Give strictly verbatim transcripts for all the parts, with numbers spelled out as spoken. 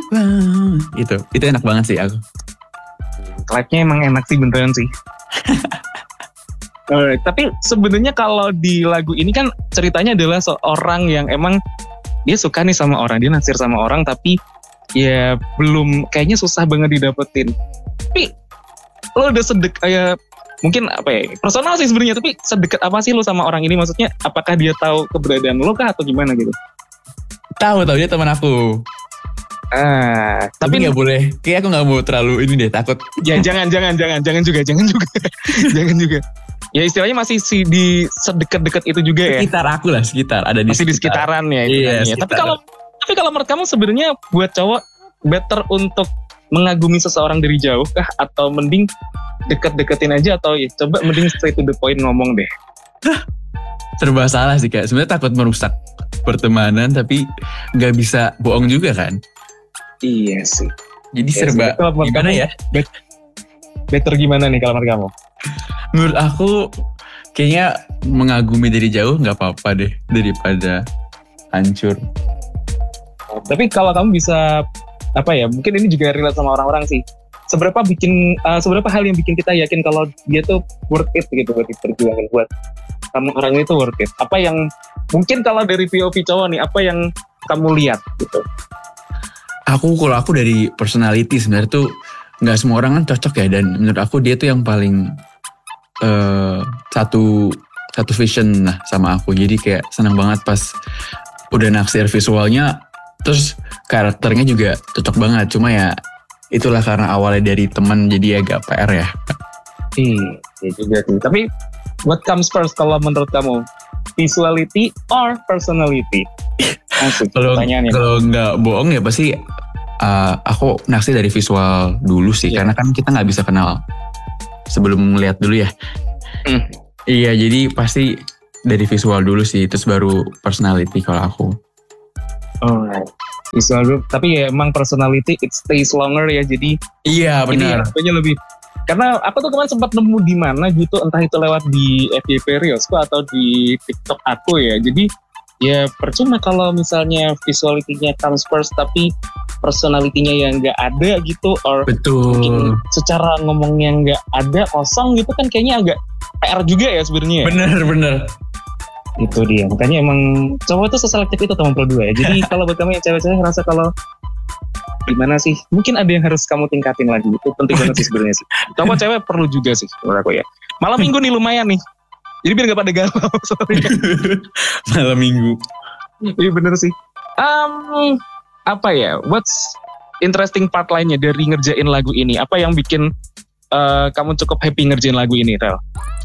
Itu, itu enak banget sih aku. Clapnya emang enak sih beneran sih. Alright, tapi sebenarnya kalau di lagu ini kan ceritanya adalah seorang yang emang dia suka nih sama orang, dia naksir sama orang, tapi ya belum, kayaknya susah banget didapetin. Tapi lo udah sedek kayak mungkin apa ya, personal sih sebenarnya, tapi sedekat apa sih lo sama orang ini? Maksudnya apakah dia tahu keberadaan lo kah atau gimana gitu? Tahu tahu dia teman aku. Ah, tapi nggak boleh. Kayak aku nggak mau terlalu ini deh, takut. Ya jangan jangan jangan jangan juga jangan juga jangan juga. Ya istilahnya masih si di sedekat-dekat itu juga ya. Sekitar aku lah, sekitar ada di masih sekitar. di sekitaran ya. Iya, ya. Tapi kalau tapi kalau menurut kamu sebenarnya buat cowok better untuk mengagumi seseorang dari jauh kah atau mending deket-deketin aja, atau ya coba mending straight to the point ngomong deh? Serba salah sih Kak. Sebenarnya takut merusak pertemanan tapi nggak bisa bohong juga kan. Iya sih. Jadi ya, serba gimana ya? Better gimana nih kalau menurut kamu? Menurut aku kayaknya mengagumi dari jauh nggak apa-apa deh daripada hancur. Tapi kalau kamu bisa apa ya? Mungkin ini juga relate sama orang-orang sih. Seberapa bikin uh, seberapa hal yang bikin kita yakin kalau dia tuh worth it gitu buat diperjuangin, buat kamu orang itu worth it. Apa yang mungkin kalau dari P O V cowok nih, apa yang kamu lihat gitu? Aku kalau aku dari personality sebenarnya tuh nggak semua orang kan cocok ya, dan menurut aku dia tuh yang paling uh, satu satu vision lah sama aku. Jadi kayak senang banget pas udah naksir visualnya, terus karakternya juga cocok banget. Cuma ya itulah karena awalnya dari teman jadi agak P R ya. Iya juga sih. Tapi what comes first kalau menurut kamu? Visuality or personality? Kalau kalau nggak bohong ya pasti uh, aku naksir dari visual dulu sih, yeah. Karena kan kita nggak bisa kenal sebelum ngeliat dulu ya. Mm. Iya, jadi pasti dari visual dulu sih, terus baru personality kalau aku. Alright, visual dulu. Tapi ya emang personality it stays longer ya, jadi iya benar. Ini lebih. Karena aku tuh kemarin sempat nemu di mana gitu, entah itu lewat di F Y P Reelsku atau di TikTok aku ya. Jadi ya percuma kalau misalnya visuality-nya comes first tapi personality-nya yang nggak ada gitu, or betul. Mungkin secara ngomongnya nggak ada, kosong gitu kan kayaknya agak P R juga ya sebenarnya. Bener bener. Itu dia, makanya emang cowok itu seselektif itu teman pro dua ya. Jadi kalau buat kamu yang cewek-cewek ngerasa kalau gimana sih, mungkin ada yang harus kamu tingkatin lagi, itu penting banget sih sebenarnya sih. Cowok cewek perlu juga sih menurut aku ya. Malam minggu nih lumayan nih, jadi biar gak pada galau soalnya. Malam minggu. Iya bener sih. Um, apa ya, what's interesting part lainnya dari ngerjain lagu ini? Apa yang bikin uh, kamu cukup happy ngerjain lagu ini, Rel?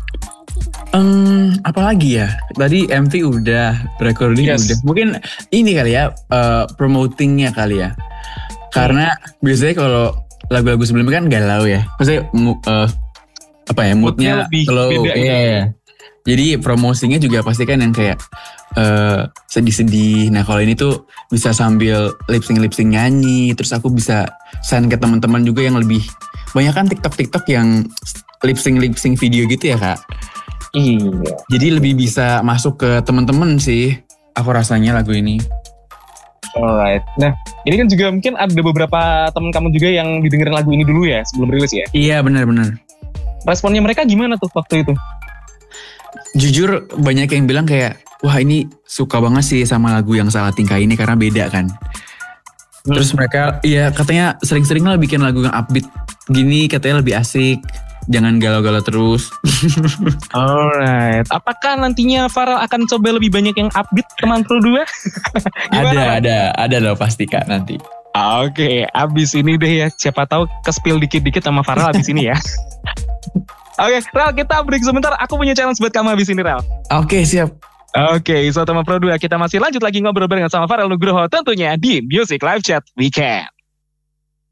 Um, apalagi ya, tadi M V udah, recording yes. udah. Mungkin ini kali ya, uh, promotingnya kali ya. Karena biasanya kalau lagu-lagu sebelumnya kan galau ya. Maksudnya uh, apa ya, moodnya slow. Iya, iya. Jadi promosinya juga pasti kan yang kayak uh, sedih-sedih. Nah kalau ini tuh bisa sambil lip-sync-lip-sync nyanyi. Terus aku bisa send ke teman-teman juga yang lebih banyak kan TikTok-TikTok yang lip-sync-lip-sync video gitu ya Kak. Iya. Jadi lebih bisa masuk ke teman-teman sih aku rasanya lagu ini. Alright. Nah, ini kan juga mungkin ada beberapa teman kamu juga yang didengerin lagu ini dulu ya sebelum rilis ya? Iya, benar-benar. Responnya mereka gimana tuh waktu itu? Jujur banyak yang bilang kayak, wah ini suka banget sih sama lagu yang Salah Tingkah ini karena beda kan. Hmm. Terus mereka, ya katanya sering-sering lah bikin lagu yang upbeat gini, katanya lebih asik. Jangan galau-galau terus. Alright. Apakah nantinya Farel akan coba lebih banyak yang upbeat teman pro dua? ada, ada, ada loh pasti Kak nanti. Oke, okay, abis ini deh ya. Siapa tahu ke-spill dikit-dikit sama Farel abis ini ya. Oke, okay, Rel, kita break sebentar. Aku punya challenge buat kamu abis ini, Rel. Oke, okay, siap. Oke, okay, so teman pro dua, kita masih lanjut lagi ngobrol bareng sama Farel Nugroho tentunya di Music Live Chat Weekend.